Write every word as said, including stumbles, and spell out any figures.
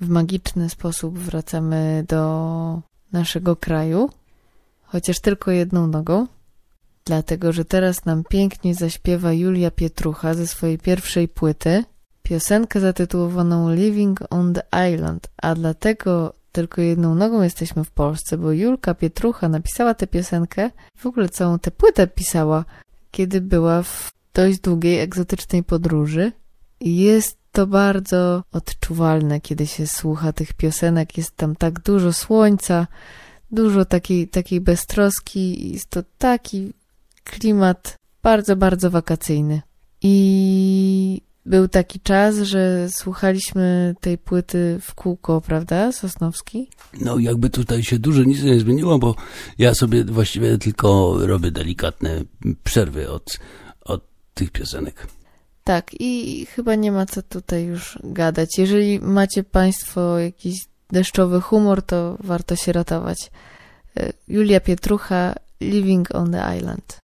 w magiczny sposób wracamy do naszego kraju, chociaż tylko jedną nogą, dlatego że teraz nam pięknie zaśpiewa Julia Pietrucha ze swojej pierwszej płyty piosenkę zatytułowaną Living on the Island, a dlatego tylko jedną nogą jesteśmy w Polsce, bo Julka Pietrucha napisała tę piosenkę, w ogóle całą tę płytę pisała, kiedy była w dość długiej, egzotycznej podróży. I jest to bardzo odczuwalne, kiedy się słucha tych piosenek. Jest tam tak dużo słońca, dużo takiej, takiej beztroski. Jest to taki klimat bardzo, bardzo wakacyjny. I był taki czas, że słuchaliśmy tej płyty w kółko, prawda, Sosnowski? No jakby tutaj się dużo nic nie zmieniło, bo ja sobie właściwie tylko robię delikatne przerwy od, od tych piosenek. Tak, i chyba nie ma co tutaj już gadać. Jeżeli macie Państwo jakiś deszczowy humor, to warto się ratować. Julia Pietrucha, Living on the Island.